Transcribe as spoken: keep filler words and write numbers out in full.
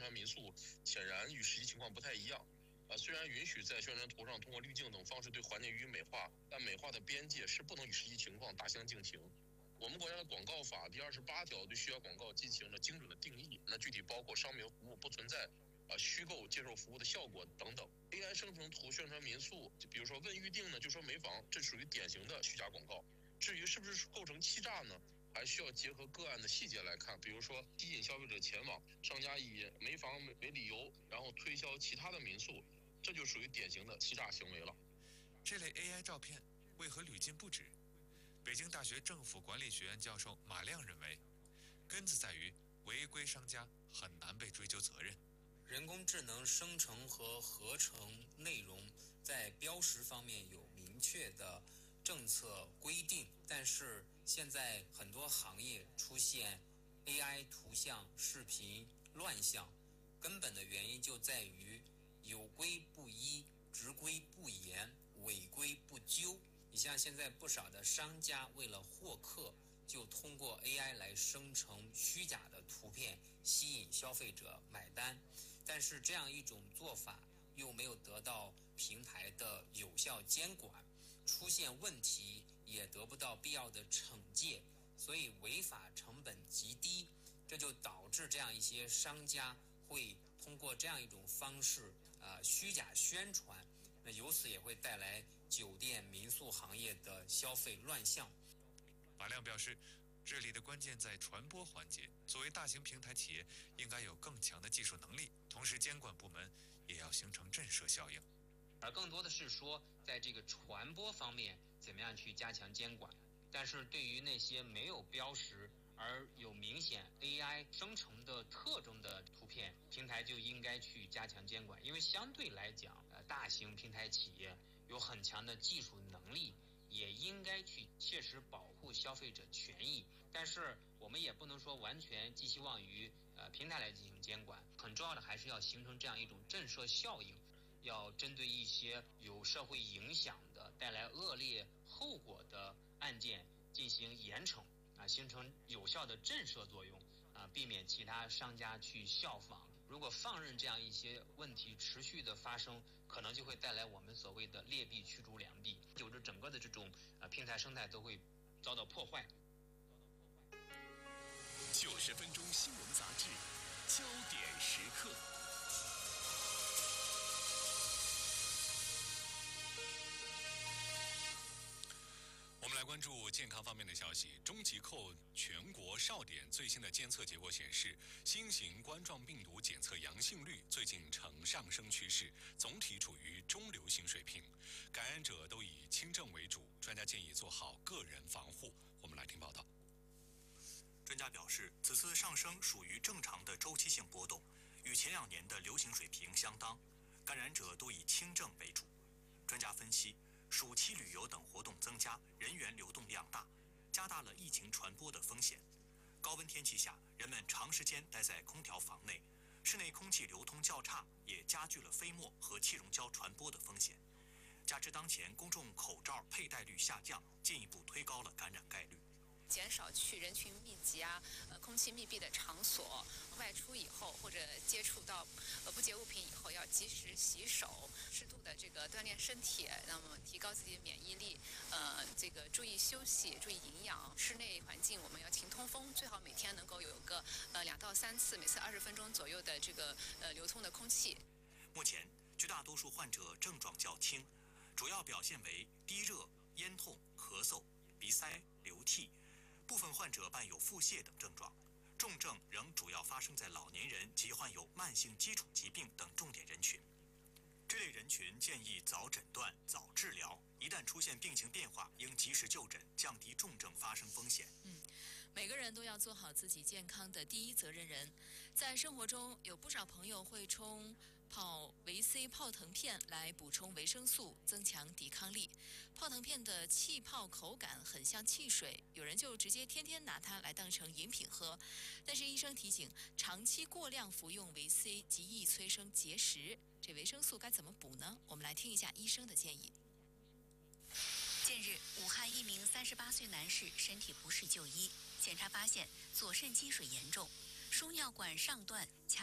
传民宿显然与实际情况不太一样。啊，虽然允许在宣传图上通过滤镜等方式对环境予以美化，但美化的边界是不能与实际情况大相径庭。我们国家的广告法第二十八条对虚假广告进行了精准的定义，那具体包括商品服务不存在啊虚构接受服务的效果等等。A I 生成图宣传民宿，就比如说问预定呢就说没房，这属于典型的虚假广告。至于是不是构成欺诈呢，还需要结合个案的细节来看，比如说吸引消费者前往，商家以没房为理由，然后推销其他的民宿，这就属于典型的欺诈行为了。 这类 A I 照片为何屡禁不止？北京大学政府管理学院教授马亮认为，根子在于违规商家很难被追究责任。 人工智能生成和合成内容在标识方面有明确的政策规定，但是现在很多行业出现 A I 图像、视频乱象，根本的原因就在于有规不依、执规不严、违规不究。你像现在不少的商家为了获客，就通过 A I 来生成虚假的图片，吸引消费者买单。但是这样一种做法又没有得到平台的有效监管，出现问题也得不到必要的惩戒，所以违法成本极低，这就导致这样一些商家会通过这样一种方式呃虚假宣传，那由此也会带来酒店民宿行业的消费乱象。 马亮表示，这里的关键在传播环节，作为大型平台企业，应该有更强的技术能力，同时监管部门也要形成震慑效应。 而更多的是说，在这个传播方面怎么样去加强监管。但是对于那些没有标识而有明显 A I 生成的特征的图片，平台就应该去加强监管，因为相对来讲，呃，大型平台企业有很强的技术能力，也应该去切实保护消费者权益。但是我们也不能说完全寄希望于呃平台来进行监管，很重要的还是要形成这样一种震慑效应，要针对一些有社会影响的、带来恶劣后果的案件进行严惩啊，形成有效的震慑作用啊，避免其他商家去效仿。如果放任这样一些问题持续的发生，可能就会带来我们所谓的劣币驱逐良币，就这整个的这种呃平台生态都会遭到破坏。 九十分钟新闻杂志，焦点时刻。我们来关注健康方面的消息。中疾控全国少点最新的监测结果显示，新型冠状病毒检测阳性率最近呈上升趋势，总体处于中流行水平。感染者都以轻症为主，专家建议做好个人防护。我们来听报道。 专家表示，此次上升属于正常的周期性波动，与前两年的流行水平相当，感染者都以轻症为主。专家分析，暑期旅游等活动增加，人员流动量大，加大了疫情传播的风险。高温天气下，人们长时间待在空调房内，室内空气流通较差，也加剧了飞沫和气溶胶传播的风险。加之当前公众口罩佩戴率下降，进一步推高了感染概率。 减少去人群密集啊、呃空气密闭的场所，外出以后或者接触到呃不洁物品以后，要及时洗手，适度的这个锻炼身体，那么提高自己的免疫力，呃，这个注意休息，注意营养。室内环境我们要勤通风，最好每天能够有个呃两到三次，每次二十分钟左右的这个呃流通的空气。 目前，绝大多数患者症状较轻，主要表现为低热、咽痛、咳嗽、鼻塞、流涕。部分患者伴有腹泻等症状，重症仍主要发生在老年人及患有慢性基础疾病等重点人群。这类人群建议早诊断、早治疗，一旦出现病情变化，应及时就诊，降低重症发生风险。 嗯，每个人都要做好自己健康的第一责任人。在生活中，有不少朋友会冲泡维 C 泡腾片来补充维生素，增强抵抗力。泡腾片的气泡口感很像汽水，有人就直接天天拿它来当成饮品喝。但是医生提醒，长期过量服用维 C 极易催生结石。这维生素该怎么补呢？我们来听一下医生的建议。 近日，武汉一名三十八岁男士身体不适就医，检查发现左肾积水严重，输尿管上段卡